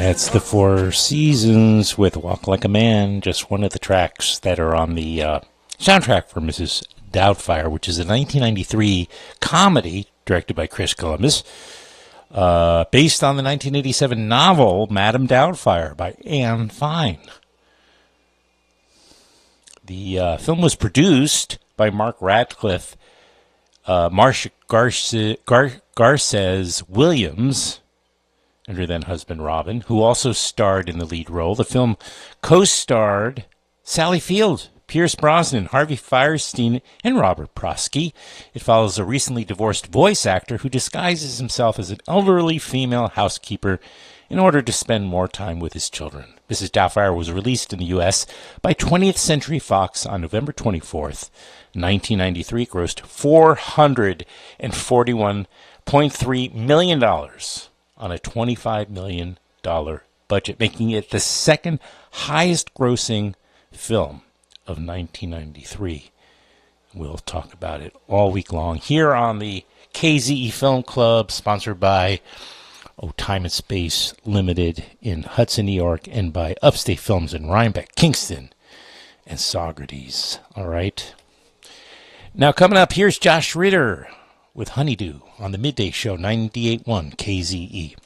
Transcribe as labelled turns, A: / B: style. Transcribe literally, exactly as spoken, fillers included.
A: That's the Four Seasons with Walk Like a Man, just one of the tracks that are on the uh, soundtrack for Missus Doubtfire, which is a nineteen ninety-three comedy directed by Chris Columbus, uh, based on the nineteen eighty-seven novel Madame Doubtfire by Anne Fine. The uh, film was produced by Mark Radcliffe, uh, Marcia Garce- Gar- Garces Williams, and her then husband Robin, who also starred in the lead role. The film co-starred Sally Field, Pierce Brosnan, Harvey Fierstein, and Robert Prosky. It follows a recently divorced voice actor who disguises himself as an elderly female housekeeper in order to spend more time with his children. Missus Doubtfire was released in the U S by twentieth Century Fox on November twenty-fourth, nineteen ninety-three. It grossed four hundred forty-one point three million dollars on a twenty-five million dollars budget, making it the second highest grossing film of nineteen ninety-three. We'll talk about it all week long here on the K Z E Film Club, sponsored by Oh, Time and Space Limited in Hudson, New York, and by Upstate Films in Rhinebeck, Kingston, and Saugerties. All right. Now coming up, here's Josh Ritter with Honeydew on the Midday Show, ninety-eight point one K Z E.